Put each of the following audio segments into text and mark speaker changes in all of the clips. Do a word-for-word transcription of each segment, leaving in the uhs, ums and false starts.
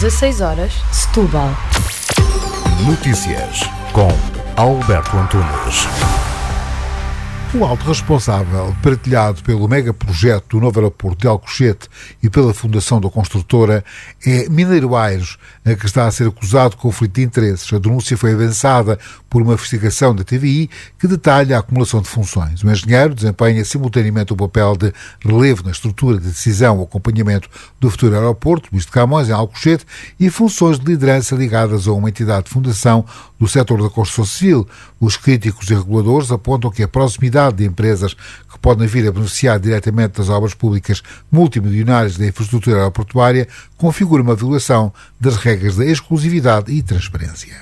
Speaker 1: dezasseis horas, Setúbal.
Speaker 2: Notícias com Alberto Antunes. O alto responsável, partilhado pelo megaprojeto do novo aeroporto de Alcochete e pela Fundação da Construtora, é Mineiro Aires, a que está a ser acusado de conflito de interesses. A denúncia foi avançada por uma investigação da T V I que detalha a acumulação de funções. O engenheiro desempenha simultaneamente o papel de relevo na estrutura de decisão ou acompanhamento do futuro aeroporto, Luís de Camões, em Alcochete, e funções de liderança ligadas a uma entidade de fundação do setor da construção civil. Os críticos e reguladores apontam que a proximidade de empresas que podem vir a beneficiar diretamente das obras públicas multimilionárias da infraestrutura aeroportuária configura uma violação das regras da exclusividade e transparência.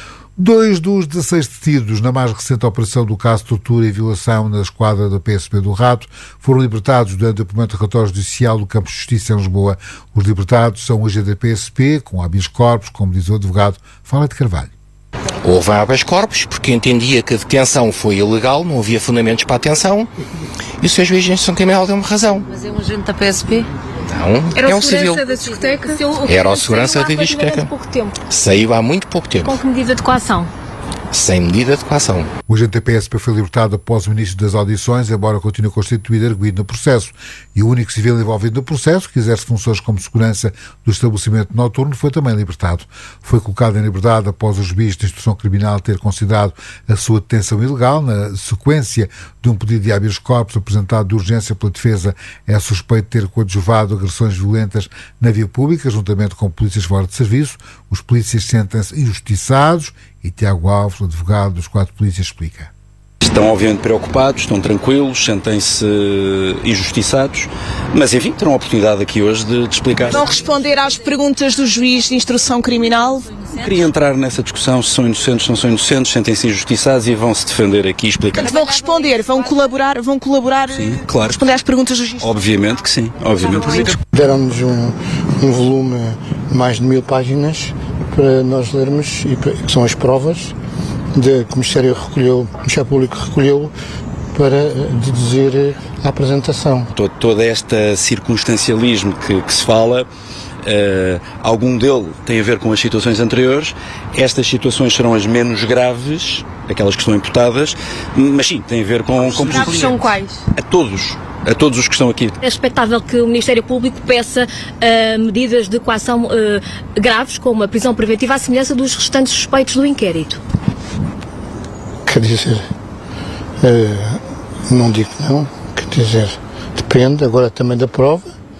Speaker 2: Dois dos dezasseis detidos na mais recente operação do caso de tortura e violação na esquadra da P S P do Rato foram libertados durante o primeiro relatório judicial do Campo de Justiça em Lisboa. Os libertados são o agente da P S P, com habeas corpus, como diz o advogado. Fala de Carvalho.
Speaker 3: Houve habeas corpus, porque entendia que a detenção foi ilegal, não havia fundamentos para a detenção, e o seu juiz de instrução criminal deu-me razão.
Speaker 4: Mas é um agente da P S P?
Speaker 3: Não,
Speaker 4: era
Speaker 3: é um
Speaker 4: o
Speaker 3: civil.
Speaker 4: segurança da discoteca?
Speaker 3: Era o segurança da discoteca.
Speaker 4: Há pouco tempo.
Speaker 3: Saiu há muito pouco tempo.
Speaker 4: Com que medida de coação?
Speaker 3: Sem medida de coação.
Speaker 2: O agente da P S P foi libertado após o início das audições, embora continue constituído arguido no processo. E o único civil envolvido no processo, que exerce funções como segurança do estabelecimento noturno, foi também libertado. Foi colocado em liberdade após o juiz de instrução criminal ter considerado a sua detenção ilegal, na sequência de um pedido de habeas corpus apresentado de urgência pela defesa. É suspeito de ter coadjuvado agressões violentas na via pública, juntamente com polícias fora de serviço. Os polícias sentem-se injustiçados e Tiago Alves, advogado dos quatro polícias, explica.
Speaker 5: Estão obviamente preocupados, estão tranquilos, sentem-se injustiçados, mas enfim, terão a oportunidade aqui hoje de, de explicar.
Speaker 6: Vão responder às perguntas do juiz de instrução criminal?
Speaker 5: Queria entrar nessa discussão, se são inocentes, se não são inocentes, sentem-se injustiçados e vão se defender aqui e explicar.
Speaker 6: Portanto, vão responder, vão colaborar, vão colaborar,
Speaker 5: sim, claro.
Speaker 6: Responder às perguntas do juiz?
Speaker 5: Obviamente que sim, obviamente que sim.
Speaker 7: Deram-nos um, um volume de mais de mil páginas para nós lermos, e que são as provas de, que o Ministério recolheu, o Ministério Público recolheu para deduzir a apresentação.
Speaker 5: Todo, todo este circunstancialismo que, que se fala, uh, algum dele tem a ver com as situações anteriores. Estas situações serão as menos graves, aquelas que estão imputadas, mas sim, tem a ver com...
Speaker 6: Os graves são quais?
Speaker 5: A todos. A todos os que estão aqui.
Speaker 8: É expectável que o Ministério Público peça uh, medidas de coação uh, graves, como a prisão preventiva, à semelhança dos restantes suspeitos do inquérito.
Speaker 7: Quer dizer, uh, não digo não, quer dizer, depende agora também da prova.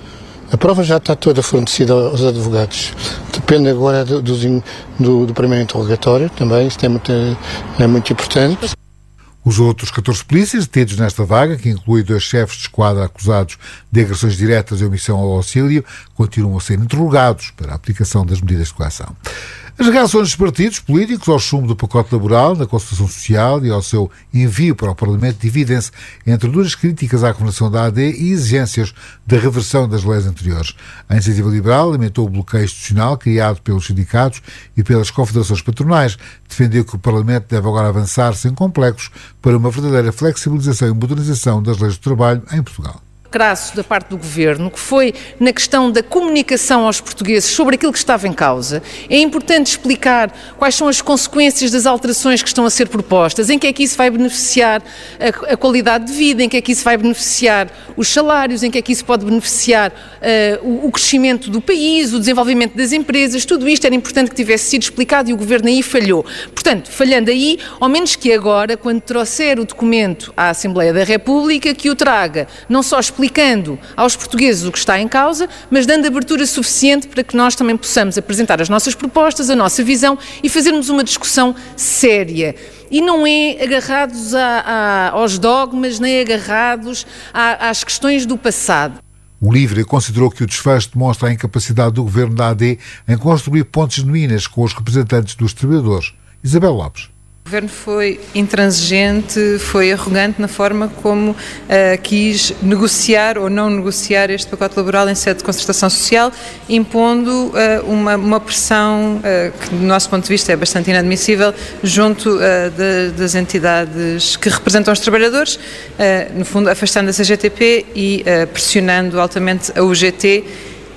Speaker 7: A prova já está toda fornecida aos advogados. Depende agora do, do, do, do primeiro interrogatório também, isso é muito, é muito importante.
Speaker 2: Os outros catorze polícias detidos nesta vaga, que inclui dois chefes de esquadra acusados de agressões diretas e omissão ao auxílio, continuam a ser interrogados para a aplicação das medidas de coação. As reações dos partidos políticos ao chumbo do pacote laboral, da Constituição Social e ao seu envio para o Parlamento dividem-se entre duras críticas à governação da A D e exigências da reversão das leis anteriores. A Iniciativa Liberal lamentou o bloqueio institucional criado pelos sindicatos e pelas confederações patronais. Defendeu que o Parlamento deve agora avançar sem complexos para uma verdadeira flexibilização e modernização das leis do trabalho em Portugal.
Speaker 9: Crasso da parte do Governo, que foi na questão da comunicação aos portugueses sobre aquilo que estava em causa. É importante explicar quais são as consequências das alterações que estão a ser propostas, em que é que isso vai beneficiar a, a qualidade de vida, em que é que isso vai beneficiar os salários, em que é que isso pode beneficiar uh, o, o crescimento do país, o desenvolvimento das empresas. Tudo isto era importante que tivesse sido explicado e o Governo aí falhou. Portanto, falhando aí, ao menos que agora, quando trouxer o documento à Assembleia da República, que o traga não só explicando explicando aos portugueses o que está em causa, mas dando abertura suficiente para que nós também possamos apresentar as nossas propostas, a nossa visão e fazermos uma discussão séria. E não é agarrados a, a, aos dogmas, nem agarrados a, às questões do passado.
Speaker 2: O LIVRE considerou que o desfecho demonstra a incapacidade do governo da A D em construir pontes genuínas com os representantes dos trabalhadores. Isabel Lopes.
Speaker 10: O Governo foi intransigente, foi arrogante na forma como uh, quis negociar ou não negociar este pacote laboral em sede de concertação social, impondo uh, uma, uma pressão uh, que, do nosso ponto de vista, é bastante inadmissível junto uh, de, das entidades que representam os trabalhadores, uh, no fundo afastando a C G T P e uh, pressionando altamente a U G T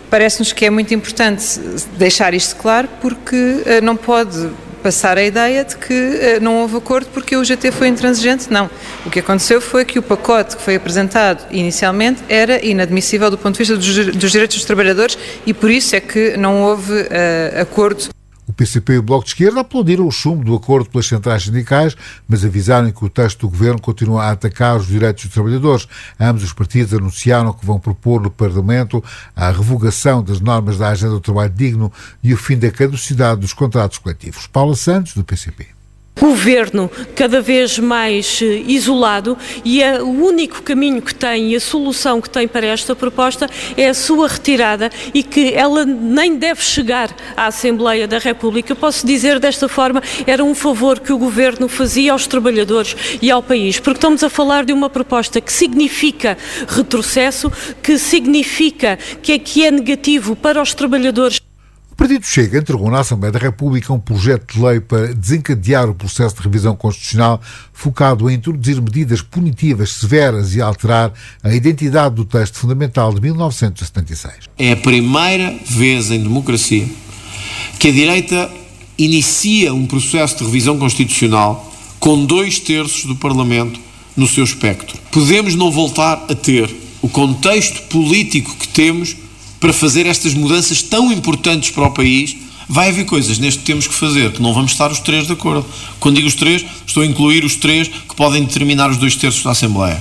Speaker 10: parece-nos que é muito importante deixar isto claro, porque uh, não pode passar a ideia de que uh, não houve acordo porque o U G T foi intransigente. Não. O que aconteceu foi que o pacote que foi apresentado inicialmente era inadmissível do ponto de vista dos, dos direitos dos trabalhadores e por isso é que não houve uh, acordo.
Speaker 2: O P C P e o Bloco de Esquerda aplaudiram o chumbo do acordo pelas centrais sindicais, mas avisaram que o texto do governo continua a atacar os direitos dos trabalhadores. Ambos os partidos anunciaram que vão propor no Parlamento a revogação das normas da Agenda do Trabalho Digno e o fim da caducidade dos contratos coletivos. Paula Santos, do P C P.
Speaker 11: Governo cada vez mais isolado e é o único caminho que tem e a solução que tem para esta proposta é a sua retirada e que ela nem deve chegar à Assembleia da República. Eu posso dizer desta forma, era um favor que o Governo fazia aos trabalhadores e ao país, porque estamos a falar de uma proposta que significa retrocesso, que significa que é, que é negativo para os trabalhadores.
Speaker 2: O Partido Chega entregou na Assembleia da República um projeto de lei para desencadear o processo de revisão constitucional focado em introduzir medidas punitivas severas e alterar a identidade do texto fundamental de mil novecentos e setenta e seis.
Speaker 12: É a primeira vez em democracia que a direita inicia um processo de revisão constitucional com dois terços do Parlamento no seu espectro. Podemos não voltar a ter o contexto político que temos para fazer estas mudanças tão importantes para o país. Vai haver coisas neste que temos que fazer que não vamos estar os três de acordo. Quando digo os três, estou a incluir os três que podem determinar os dois terços da Assembleia.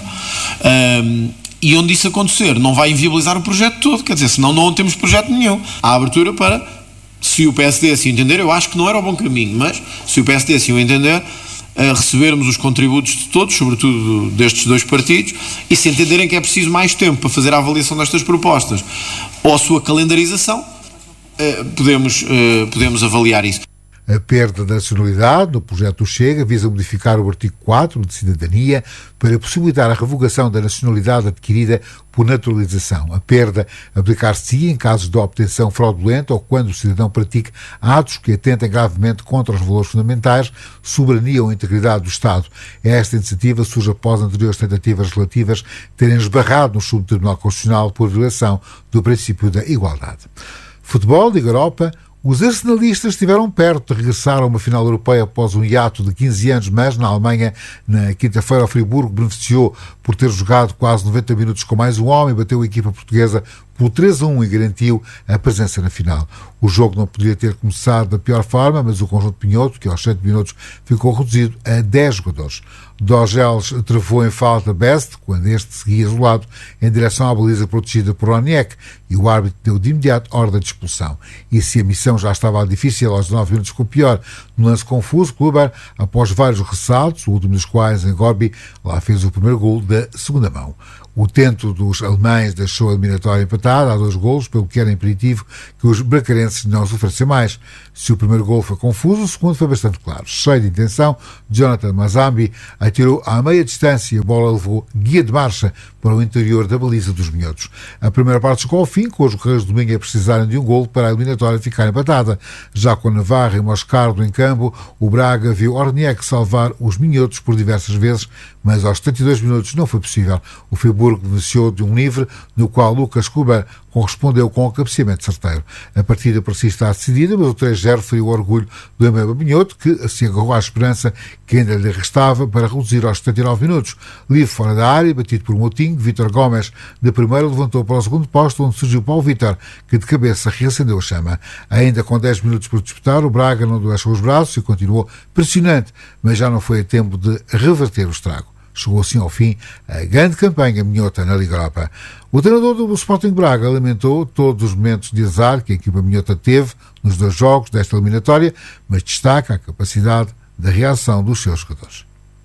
Speaker 12: Um, e onde isso acontecer, não vai inviabilizar o projeto todo, quer dizer, senão não temos projeto nenhum. Há abertura para, se o P S D assim entender, eu acho que não era o bom caminho, mas se o P S D assim o entender, a recebermos os contributos de todos, sobretudo destes dois partidos, e se entenderem que é preciso mais tempo para fazer a avaliação destas propostas ou a sua calendarização, podemos, podemos avaliar isso.
Speaker 2: A perda da nacionalidade no projeto do Chega visa modificar o artigo quatro de cidadania para possibilitar a revogação da nacionalidade adquirida por naturalização. A perda aplicar-se-ia em casos de obtenção fraudulenta ou quando o cidadão pratique atos que atentem gravemente contra os valores fundamentais, soberania ou integridade do Estado. Esta iniciativa surge após anteriores tentativas relativas terem esbarrado no Supremo Tribunal Constitucional por violação do princípio da igualdade. Futebol, Liga Europa. Os arsenalistas estiveram perto de regressar a uma final europeia após um hiato de quinze anos, mas na Alemanha, na quinta-feira, o Friburgo beneficiou por ter jogado quase noventa minutos com mais um homem, bateu a equipa portuguesa por três a um e garantiu a presença na final. O jogo não poderia ter começado da pior forma, mas o conjunto Pinhoto, que aos sete minutos ficou reduzido a dez jogadores. Dorgeles travou em falta Best, quando este seguia isolado em direção à baliza protegida por Oniek, e o árbitro deu de imediato ordem de expulsão. E se a missão já estava difícil, aos nove minutos ficou pior. No lance confuso, Kluber, após vários ressaltos, o último dos quais em Gorbi, lá fez o primeiro gol da segunda mão. O tento dos alemães deixou a eliminatória empatada a dois golos, pelo que era imperativo que os bracarenses não sofressem mais. Se o primeiro gol foi confuso, o segundo foi bastante claro. Cheio de intenção, Jonathan Mazambi atirou à meia distância e a bola levou guia de marcha para o interior da baliza dos minhotos. A primeira parte chegou ao fim, com os guerreiros do Minho a precisarem de um golo para a eliminatória ficar empatada. Já com Navarra e Moscardo em campo, o Braga viu Orniek salvar os minhotos por diversas vezes, mas aos setenta e dois minutos não foi possível. O Friburgo beneficiou de um livre, no qual Lucas Kluber correspondeu com o cabeceamento certeiro. A partida parecia estar decidida, mas o três a zero foi o orgulho do Embeba Minhoto, que se agarrou à esperança que ainda lhe restava para reduzir aos setenta e nove minutos. Livre fora da área, batido por Moutinho, Vítor Gomes de primeira levantou para o segundo posto, onde surgiu Paulo Vítor, que de cabeça reacendeu a chama. Ainda com dez minutos por disputar, o Braga não deixou os braços e continuou pressionante, mas já não foi a tempo de reverter o estrago. Chegou assim ao fim a grande campanha minhota na Liga Europa. O treinador do Sporting Braga lamentou todos os momentos de azar que a equipa minhota teve nos dois jogos desta eliminatória, mas destaca a capacidade de reação dos seus jogadores.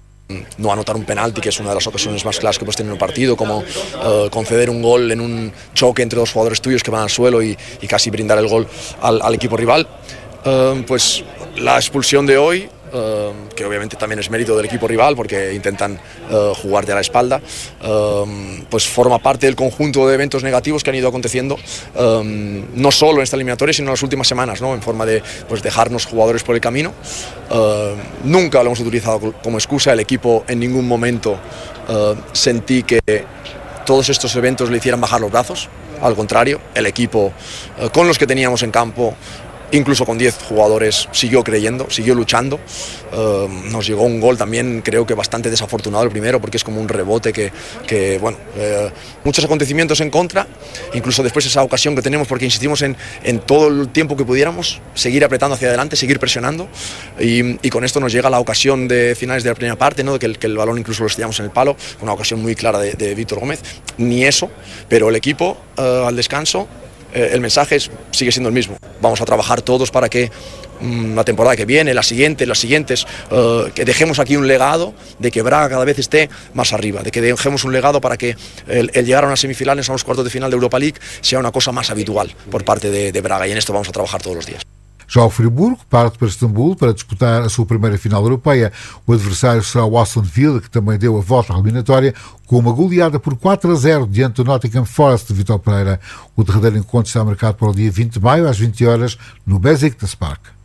Speaker 13: No anotar un penalti, que es una de las ocasiones más claras que puedes tener en un partido, como uh, conceder un gol en un choque entre dos jugadores tuyos que van al suelo y, y casi brindar el gol al, al equipo rival. Uh, pues la expulsión de hoy, Uh, que obviamente también es mérito del equipo rival porque intentan uh, jugarte a la espalda, uh, pues forma parte del conjunto de eventos negativos que han ido aconteciendo, uh, no solo en esta eliminatoria sino en las últimas semanas, ¿no? En forma de pues, dejarnos jugadores por el camino. Uh, nunca lo hemos utilizado como excusa, el equipo en ningún momento uh, sentí que todos estos eventos le hicieran bajar los brazos. al contrario, el equipo eh, con los que teníamos en campo, incluso con diez jugadores, siguió creyendo, siguió luchando. Uh, nos llegó un gol también, creo que bastante desafortunado el primero, porque es como un rebote que, que bueno, eh, muchos acontecimientos en contra, incluso después esa ocasión que tenemos, porque insistimos en, en todo el tiempo que pudiéramos, seguir apretando hacia adelante, seguir presionando, y, y con esto nos llega la ocasión de finales de la primera parte, ¿no? que, el, que el balón incluso lo estrellamos en el palo, una ocasión muy clara de, de Víctor Gómez, ni eso, pero el equipo uh, al descanso, el mensaje es, sigue siendo el mismo. Vamos a trabajar todos para que mmm, la temporada que viene, la siguiente, las siguientes, uh, que dejemos aquí un legado de que Braga cada vez esté más arriba, de que dejemos un legado para que el, el llegar a unas semifinales, a unos cuartos de final de Europa League, sea una cosa más habitual por parte de, de Braga, y en esto vamos a trabajar todos los días.
Speaker 2: Já o Friburgo parte para Istambul para disputar a sua primeira final europeia. O adversário será o Aston Villa, que também deu a volta à eliminatória, com uma goleada por quatro a zero diante do Nottingham Forest de Vitor Pereira. O derradeiro encontro está marcado para o dia vinte de maio, às vinte horas, no Besiktas Park.